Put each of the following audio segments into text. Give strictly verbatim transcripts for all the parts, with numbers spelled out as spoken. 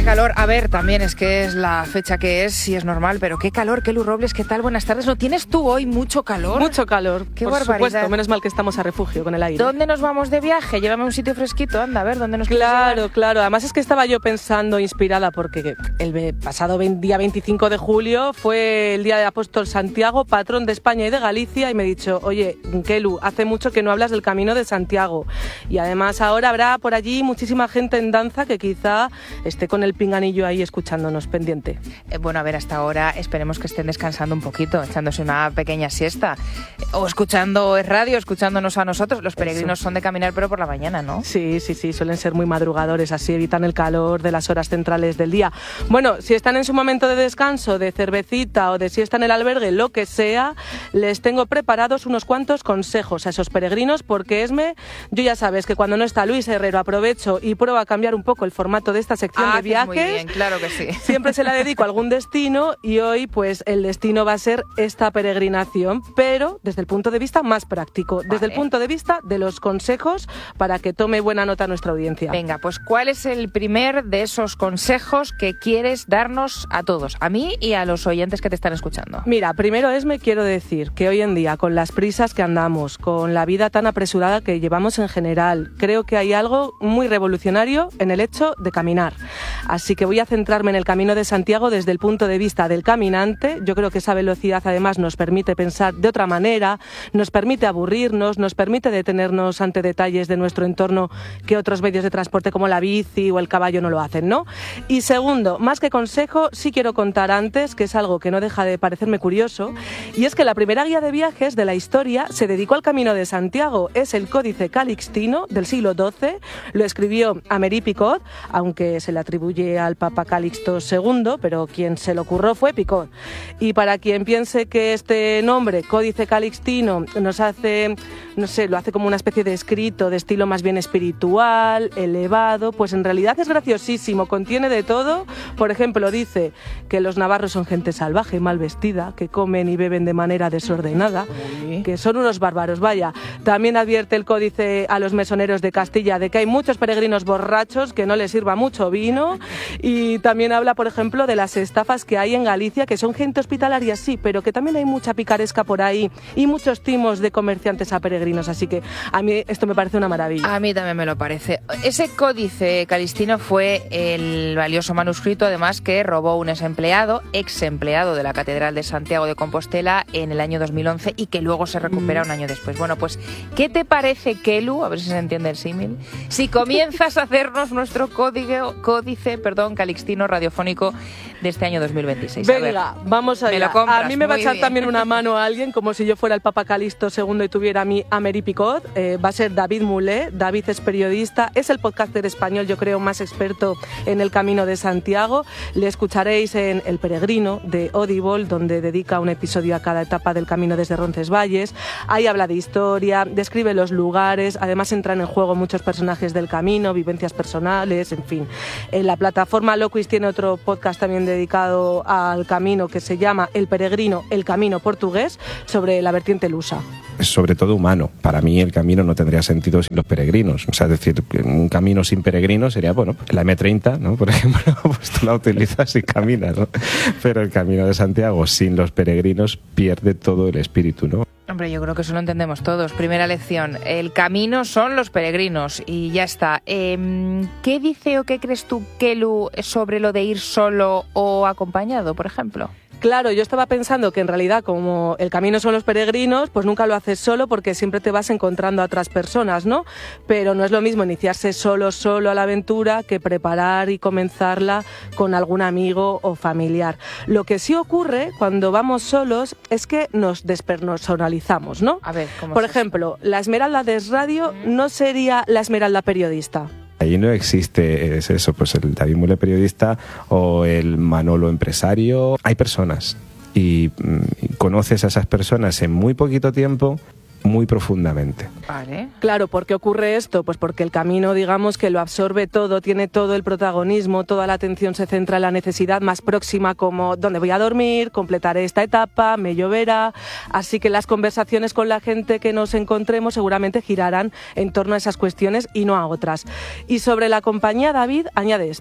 qué calor. A ver, también es que es la fecha que es, sí es normal, pero qué calor, Kelu Robles, ¿qué tal? Buenas tardes. ¿No tienes tú hoy mucho calor? Mucho calor, qué por barbaridad. supuesto, menos mal que estamos a refugio con el aire. ¿Dónde nos vamos de viaje? Llévame a un sitio fresquito, anda, a ver, ¿dónde nos Claro, claro. Además es que estaba yo pensando, inspirada, porque el pasado día veinticinco de julio fue el día del apóstol Santiago, patrón de España y de Galicia, y me he dicho, oye, Kelu, hace mucho que no hablas del Camino de Santiago. Y además ahora habrá por allí muchísima gente en danza que quizá esté con el pinganillo ahí escuchándonos pendiente. Eh, bueno, a ver, hasta ahora esperemos que estén descansando un poquito, echándose una pequeña siesta. O escuchando radio, escuchándonos a nosotros. Los peregrinos Eso. son de caminar, pero por la mañana, ¿no? Sí, sí, sí, suelen ser muy madrugadores, así evitan el calor de las horas centrales del día. Bueno, si están en su momento de descanso, de cervecita o de siesta en el albergue, lo que sea, les tengo preparados unos cuantos consejos a esos peregrinos, porque Esme, yo ya sabes que cuando no está Luis Herrero aprovecho y pruebo a cambiar un poco el formato de esta sección ah, de viajes. Muy bien, claro que sí. Siempre se la dedico a algún destino y hoy pues el destino va a ser esta peregrinación, pero desde el punto de vista más práctico, vale. desde el punto de vista de los consejos para que tome buena nota nuestra audiencia. Venga, pues ¿cuál es el primer de esos consejos que quieres darnos a todos, a mí y a los oyentes que te están escuchando? Mira, primero es me quiero decir que hoy en día, con las prisas que andamos, con la vida tan apresurada que llevamos en general, creo que hay algo muy revolucionario en el hecho de caminar. Así que voy a centrarme en el Camino de Santiago desde el punto de vista del caminante. Yo creo que esa velocidad además nos permite pensar de otra manera, nos permite aburrirnos, nos permite detenernos ante detalles de nuestro entorno que otros medios de transporte como la bici o el caballo no lo hacen, ¿no? Y segundo, más que consejo, sí quiero contar antes, que es algo que no deja de parecerme curioso, y es que la primera guía de viajes de la historia se dedicó al Camino de Santiago. Es el Códice Calixtino del siglo doce, lo escribió Améry Picot, aunque se le atribuye al Papa Calixto segundo, pero quien se lo ocurrió fue Picot. Y para quien piense que este nombre, Códice Calixtino, nos hace, no sé, lo hace como una especie de escrito de estilo más bien espiritual, elevado, pues en realidad es graciosísimo, contiene de todo. Por ejemplo, dice que los navarros son gente salvaje, mal vestida, que comen y beben de manera desordenada, Uy. que son unos bárbaros, vaya. También advierte el códice a los mesoneros de Castilla de que hay muchos peregrinos borrachos, que no les sirva mucho vino, y también habla, por ejemplo, de las estafas que hay en Galicia, que son gente hospitalaria, sí, pero que también hay mucha picaresca por ahí y muchos timos de comerciantes a peregrinos, así que a mí esto me parece una maravilla. A mí también me lo parece. Ese Códice Calixtino fue el valioso manuscrito, además, que robó un ex empleado, ex empleado de la Catedral de Santiago de Compostela en el año dos mil once y que luego se recupera mm. un año después. Bueno, pues, ¿qué te parece, Kelu? A ver si se entiende el símil. Si comienzas a hacernos nuestro código, códice perdón, calixtino radiofónico de este año dos mil veintiséis. Venga, a ver, vamos allá. me lo compras, a mí me va a echar bien. también una mano a alguien, como si yo fuera el Papa Calixto segundo y tuviera a mí Améry Picot. Eh, va a ser David Mulé. David es periodista, es el podcaster español, yo creo, más experto en el Camino de Santiago. Le escucharéis en El Peregrino de Audible, donde dedica un episodio a cada etapa del camino desde Roncesvalles. Ahí habla de historia, describe los lugares, además entran en juego muchos personajes del camino, vivencias personales, en fin. En la plataforma Loquis tiene otro podcast también dedicado al camino que se llama El Peregrino, el Camino Portugués, sobre la vertiente lusa. Es sobre todo humano. Para mí el camino no tendría sentido sin los peregrinos. O sea, es decir, un camino sin peregrinos sería, bueno, la eme treinta, ¿no? Por ejemplo, pues tú la utilizas y caminas, ¿no? Pero el Camino de Santiago sin los peregrinos pierde todo el espíritu, ¿no? Hombre, yo creo que eso lo entendemos todos. Primera lección, el camino son los peregrinos y ya está. Eh, ¿Qué dice o qué crees tú, Kelu, sobre lo de ir solo o acompañado, por ejemplo? Claro, yo estaba pensando que en realidad como el camino son los peregrinos, pues nunca lo haces solo porque siempre te vas encontrando a otras personas, ¿no? Pero no es lo mismo iniciarse solo, solo a la aventura que preparar y comenzarla con algún amigo o familiar. Lo que sí ocurre cuando vamos solos es que nos despersonalizamos, ¿no? A ver, ¿cómo Por es ejemplo, la Esmeralda de Radio no sería la Esmeralda periodista. Ahí no existe, es eso, pues el David Mulé periodista o el Manolo empresario. Hay personas y, y conoces a esas personas en muy poquito tiempo, muy profundamente. Vale. Claro, ¿por qué ocurre esto? Pues porque el camino, digamos, que lo absorbe todo, tiene todo el protagonismo, toda la atención se centra en la necesidad más próxima, como dónde voy a dormir, completaré esta etapa, me lloverá. Así que las conversaciones con la gente que nos encontremos seguramente girarán en torno a esas cuestiones y no a otras. Y sobre la compañía, David añade esto.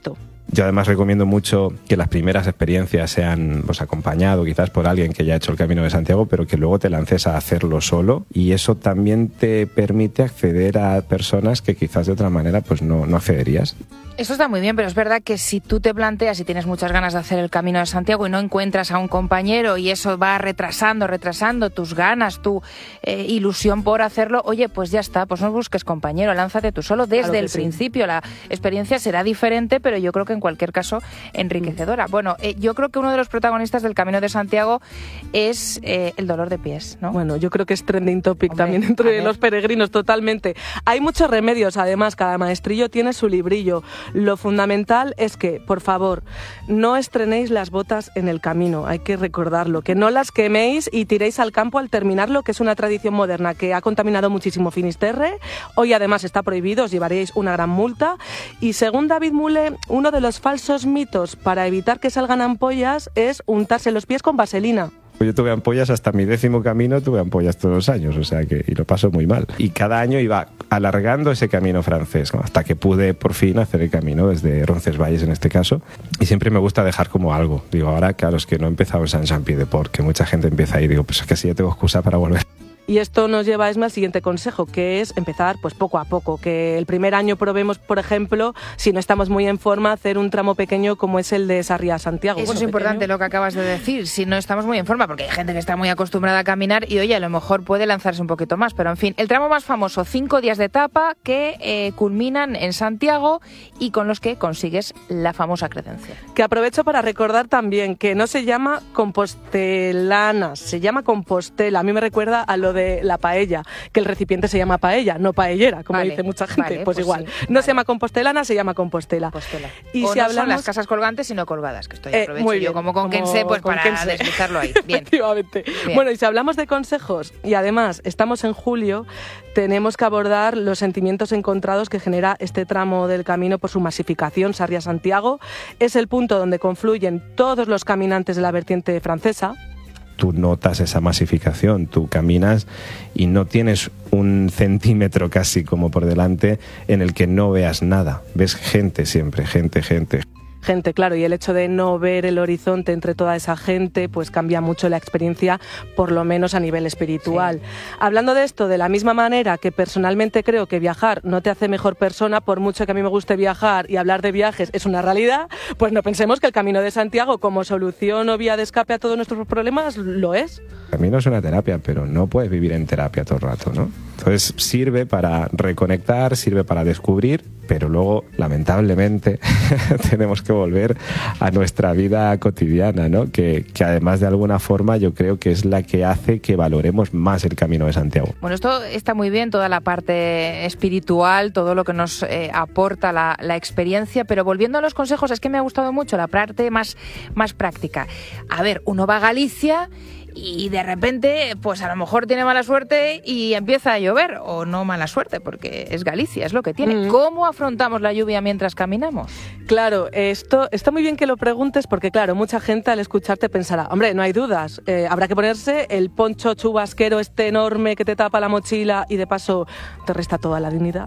Yo además recomiendo mucho que las primeras experiencias sean pues, acompañado quizás por alguien que ya ha hecho el Camino de Santiago, pero que luego te lances a hacerlo solo, y eso también te permite acceder a personas que quizás de otra manera pues no, no accederías. Eso está muy bien, pero es verdad que si tú te planteas y tienes muchas ganas de hacer el Camino de Santiago y no encuentras a un compañero y eso va retrasando, retrasando tus ganas, tu eh, ilusión por hacerlo, oye, pues ya está, pues no busques compañero, lánzate tú solo desde claro el sí. principio. La experiencia será diferente, pero yo creo que en cualquier caso enriquecedora. Bueno, eh, yo creo que uno de los protagonistas del Camino de Santiago es eh, el dolor de pies, ¿no? Bueno, yo creo que es trending topic Hombre, también entre los peregrinos, totalmente. Hay muchos remedios, además, cada maestrillo tiene su librillo. Lo fundamental es que, por favor, no estrenéis las botas en el camino, hay que recordarlo, que no las queméis y tiréis al campo al terminarlo, que es una tradición moderna que ha contaminado muchísimo Finisterre. Hoy además está prohibido, os llevaréis una gran multa. Y según David Mule, uno de los falsos mitos para evitar que salgan ampollas es untarse los pies con vaselina. Yo tuve ampollas hasta mi décimo camino, tuve ampollas todos los años, o sea que y lo paso muy mal. Y cada año iba alargando ese camino francés, ¿no? Hasta que pude por fin hacer el camino desde Roncesvalles en este caso. Y siempre me gusta dejar como algo. Digo, ahora claro, es que no he empezado en Saint-Jean-Pied-de-Port, que mucha gente empieza ahí, digo, pues es que sí, ya tengo excusa para volver. Y esto nos lleva, Esma, al siguiente consejo, que es empezar pues poco a poco. Que el primer año probemos, por ejemplo, si no estamos muy en forma, hacer un tramo pequeño como es el de Sarriá-Santiago. Eso bueno, es importante pequeño. Lo que acabas de decir, si no estamos muy en forma, porque hay gente que está muy acostumbrada a caminar y, oye, a lo mejor puede lanzarse un poquito más. Pero, en fin, el tramo más famoso, cinco días de etapa que eh, culminan en Santiago y con los que consigues la famosa credencial. Que aprovecho para recordar también que no se llama compostelana, se llama Compostela. A mí me recuerda a lo de la paella, que el recipiente se llama paella, no paellera, como vale, dice mucha gente. Vale, pues, pues igual, sí, no vale. Se llama compostelana, se llama Compostela. Compostela. Y o si no hablamos... son las casas colgantes, sino colgadas, que estoy eh, aprovecho muy bien, yo como con como quien sé, pues para quien deslizarlo ahí. Bien. Efectivamente. Bien. Bueno, y si hablamos de consejos, y además estamos en julio, tenemos que abordar los sentimientos encontrados que genera este tramo del camino por su masificación. Sarriá-Santiago es el punto donde confluyen todos los caminantes de la vertiente francesa. Tú notas esa masificación, tú caminas y no tienes un centímetro casi como por delante en el que no veas nada. Ves gente siempre, gente, gente. Gente, claro, y el hecho de no ver el horizonte entre toda esa gente, pues cambia mucho la experiencia, por lo menos a nivel espiritual. Sí. Hablando de esto, de la misma manera que personalmente creo que viajar no te hace mejor persona, por mucho que a mí me guste viajar y hablar de viajes es una realidad, pues no pensemos que el Camino de Santiago como solución o vía de escape a todos nuestros problemas lo es. El camino es una terapia, pero no puedes vivir en terapia todo el rato, ¿no? Entonces sirve para reconectar, sirve para descubrir, pero luego, lamentablemente, tenemos que volver a nuestra vida cotidiana, ¿no? Que, que además de alguna forma yo creo que es la que hace que valoremos más el Camino de Santiago. Bueno, esto está muy bien, toda la parte espiritual, todo lo que nos eh, aporta la, la experiencia, pero volviendo a los consejos, es que me ha gustado mucho la parte más, más práctica. A ver, uno va a Galicia y de repente, pues a lo mejor tiene mala suerte y empieza a llover, o no mala suerte, porque es Galicia, es lo que tiene. Mm. ¿Cómo afrontamos la lluvia mientras caminamos? Claro, esto está muy bien que lo preguntes, porque claro, mucha gente al escucharte pensará, hombre, no hay dudas, eh, habrá que ponerse el poncho chubasquero este enorme que te tapa la mochila y de paso te resta toda la dignidad.